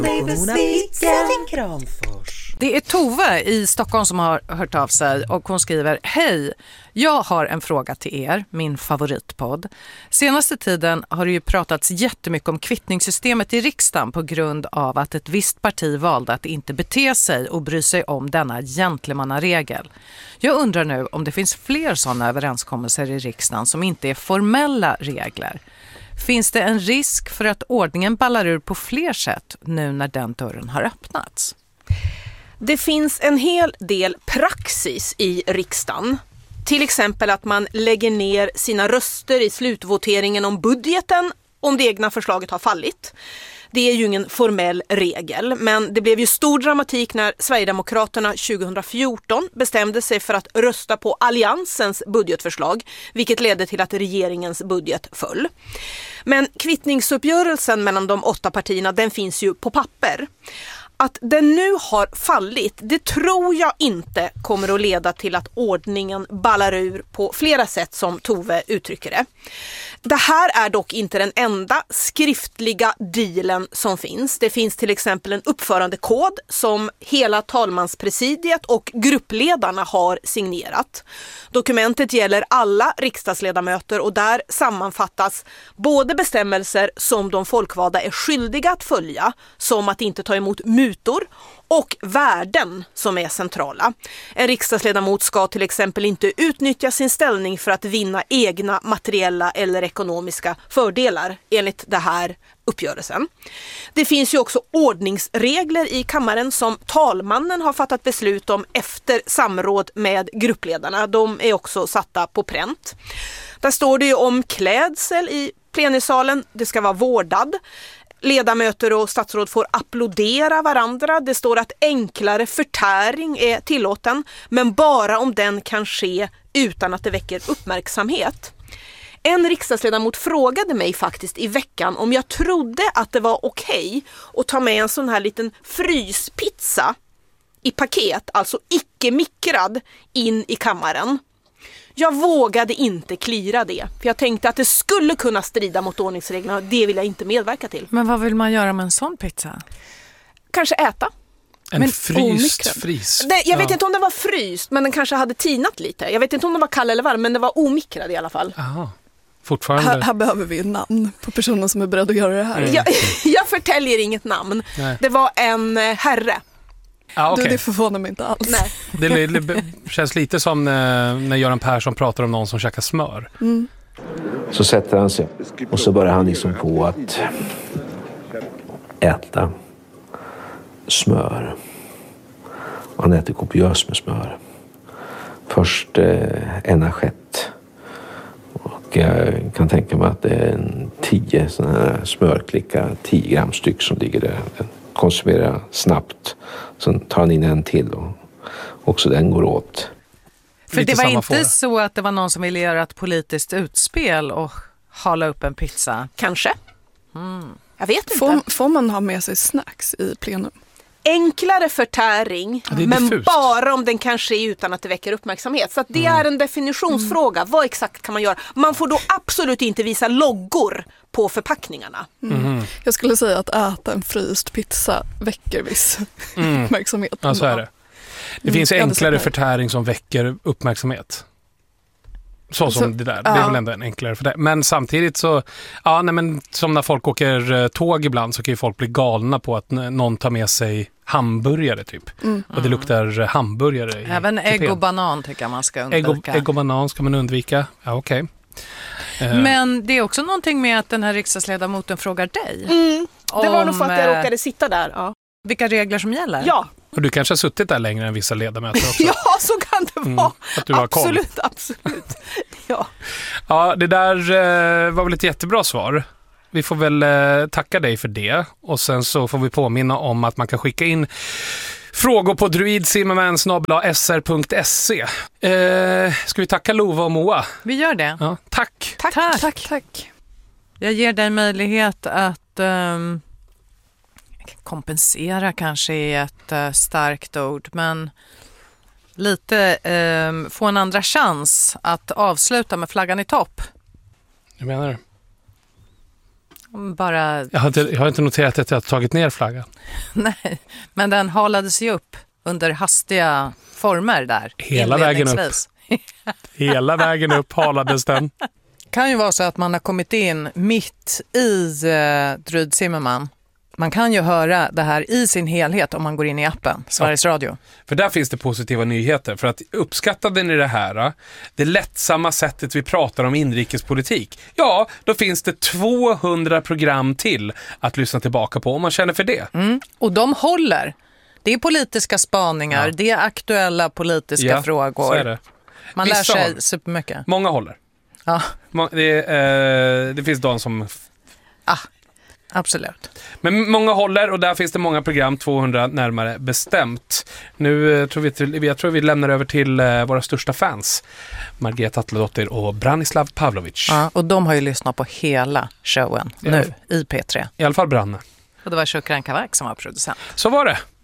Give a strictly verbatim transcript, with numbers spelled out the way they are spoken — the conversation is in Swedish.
Det är Tove i Stockholm som har hört av sig och hon skriver: Hej, jag har en fråga till er, min favoritpodd. Senaste tiden har det ju pratats jättemycket om kvittningssystemet i riksdagen på grund av att ett visst parti valde att inte bete sig och bry sig om denna gentlemannaregel. Jag undrar nu om det finns fler sådana överenskommelser i riksdagen som inte är formella regler. Finns det en risk för att ordningen ballar ur på fler sätt nu när den dörren har öppnats? Det finns en hel del praxis i riksdagen. Till exempel att man lägger ner sina röster i slutvoteringen om budgeten om det egna förslaget har fallit. Det är ju ingen formell regel, men det blev ju stor dramatik när Sverigedemokraterna tjugohundrafjorton bestämde sig för att rösta på alliansens budgetförslag, vilket ledde till att regeringens budget föll. Men kvittningsuppgörelsen mellan de åtta partierna, den finns ju på papper. Att den nu har fallit, det tror jag inte kommer att leda till att ordningen ballar ur på flera sätt som Tove uttrycker det. Det här är dock inte den enda skriftliga dealen som finns. Det finns till exempel en uppförandekod som hela talmanspresidiet och gruppledarna har signerat. Dokumentet gäller alla riksdagsledamöter och där sammanfattas både bestämmelser som de folkvalda är skyldiga att följa, som att inte ta emot mutor, och värden som är centrala. En riksdagsledamot ska till exempel inte utnyttja sin ställning för att vinna egna materiella eller ekonomiska fördelar enligt det här uppgörelsen. Det finns ju också ordningsregler i kammaren som talmannen har fattat beslut om efter samråd med gruppledarna. De är också satta på pränt. Där står det ju om klädsel i plenisalen. Det ska vara vårdad. Ledamöter och statsråd får applådera varandra. Det står att enklare förtäring är tillåten, men bara om den kan ske utan att det väcker uppmärksamhet. En riksdagsledamot frågade mig faktiskt i veckan om jag trodde att det var okej att ta med en sån här liten fryspizza i paket, alltså icke-mikrad, in i kammaren. Jag vågade inte klira det, för jag tänkte att det skulle kunna strida mot ordningsreglerna och det vill jag inte medverka till. Men vad vill man göra med en sån pizza? Kanske äta. En men fryst fris. Det, jag vet ja. inte om den var fryst, men den kanske hade tinat lite. Jag vet inte om den var kall eller varm, men den var omikrad i alla fall. Aha. Fortfarande. Här, här behöver vi en namn på personen som är beredd att göra det här. Mm. Jag, jag förtäljer inget namn. Nej. Det var en herre. Ah, okay. Det förvånar mig inte alls. Nej. Det, det känns lite som när, när Göran Persson pratar om någon som käkar smör. Mm. Så sätter han sig och så börjar han liksom på att äta smör. Han äter kopiöst med smör. Först eh, en assiett. Och jag kan tänka mig att det är en tio sådana här smörklickar, tio gram styck som ligger där. Konsumera snabbt. Sen tar han in en till och också den går åt. För lite det var inte fåra. Så att det var någon som ville göra ett politiskt utspel och hala upp en pizza? Kanske. Mm. Jag vet inte. Får, får man ha med sig snacks i plenum? Enklare förtäring, ja, men diffust. Bara om den kan ske utan att det väcker uppmärksamhet. Så att det mm. är en definitionsfråga. Mm. Vad exakt kan man göra? Man får då absolut inte visa loggor på förpackningarna. Mm. Mm. Jag skulle säga att äta en fryst pizza väcker viss mm. uppmärksamhet. Ja, så är det. Det mm. finns enklare förtäring som väcker uppmärksamhet. Så som så, det där. Det är ja. väl ändå en enklare för det. Men samtidigt så, ja, nej, men som när folk åker tåg ibland så kan ju folk bli galna på att någon tar med sig hamburgare typ. Mm. Och det luktar hamburgare. Även ägg och banan tycker jag man ska undvika. Ägg och, ägg och banan ska man undvika. Ja, okej. Okay. Men det är också någonting med att den här riksdagsledamoten frågar dig. Mm. Det var om, nog för att jag råkade sitta där. Ja. Vilka regler som gäller? Ja. Och du kanske har suttit där längre än vissa ledamöter också. Ja, så kan det vara. Mm, att du har absolut, koll. absolut. Ja. Ja, det där eh, var väl ett jättebra svar. Vi får väl eh, tacka dig för det. Och sen så får vi påminna om att man kan skicka in frågor på druidsimmerman snabel-a s r punkt se. Eh, ska vi tacka Lova och Moa? Vi gör det. Ja, tack. Tack. Tack. Tack, tack. Jag ger dig möjlighet att um, kompensera kanske är ett uh, starkt ord, men lite um, få en andra chans att avsluta med flaggan i topp. Jag menar det. bara... Jag har inte, jag har inte noterat att jag har tagit ner flaggan. Nej, men den halades ju upp under hastiga former där. Hela vägen upp. Hela vägen upp halades den. Kan ju vara så att man har kommit in mitt i eh, Dryd Zimmerman. Man kan ju höra det här i sin helhet om man går in i appen, Sveriges ja. Radio. För där finns det positiva nyheter. För att uppskattade ni det här, det lättsamma sättet vi pratar om inrikespolitik, ja, då finns det tvåhundra program till att lyssna tillbaka på om man känner för det. Mm. Och de håller. Det är politiska spaningar, ja. Det är aktuella politiska ja, frågor. Så är det. Man Vissa lär sig håller. supermycket. Många håller. Ja. Det, eh, det finns de som... Ah. Absolut. Men många håller och där finns det många program, tvåhundra närmare bestämt. Nu tror vi till, jag tror vi lämnar över till eh, våra största fans, Margareta Atledotter och Branislav Pavlovic. Ja, och de har ju lyssnat på hela showen ja. Nu i P tre. I alla fall Branne. Och det var Shukran Kavak som var producent. Så var det.